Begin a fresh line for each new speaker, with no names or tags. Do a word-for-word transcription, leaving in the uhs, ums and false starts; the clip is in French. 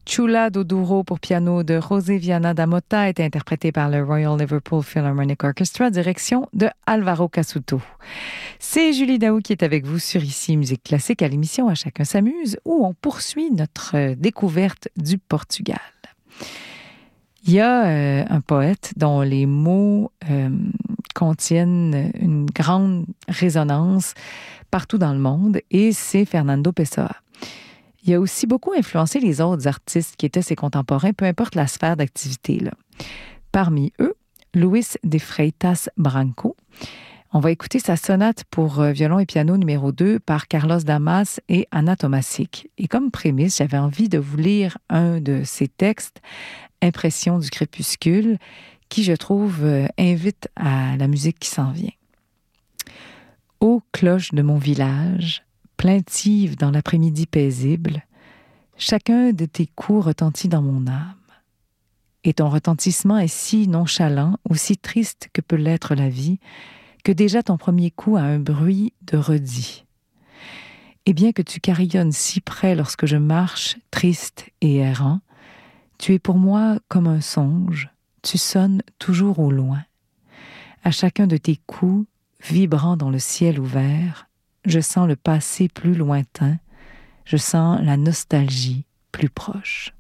Chula do Duro pour piano de José Viana da Mota est interprété par le Royal Liverpool Philharmonic Orchestra, direction de Alvaro Casuto. C'est Julie Daou qui est avec vous sur Ici Musique Classique à l'émission À chacun s'amuse, où on poursuit notre découverte du Portugal. Il y a euh, un poète dont les mots euh, contiennent une grande résonance partout dans le monde, et c'est Fernando Pessoa. Il a aussi beaucoup influencé les autres artistes qui étaient ses contemporains, peu importe la sphère d'activité, là. Parmi eux, Luis de Freitas Branco. On va écouter sa sonate pour violon et piano numéro deux par Carlos Damas et Anna Tomasic. Et comme prémisse, j'avais envie de vous lire un de ses textes, Impression du crépuscule, qui, je trouve, invite à la musique qui s'en vient. Ô cloche de mon village, plaintive dans l'après-midi paisible, chacun de tes coups retentit dans mon âme. Et ton retentissement est si nonchalant, aussi triste que peut l'être la vie, que déjà ton premier coup a un bruit de redit. Et bien que tu carillonnes si près lorsque je marche, triste et errant, tu es pour moi comme un songe, tu sonnes toujours au loin. À chacun de tes coups, vibrant dans le ciel ouvert, je sens le passé plus lointain, je sens la nostalgie plus proche.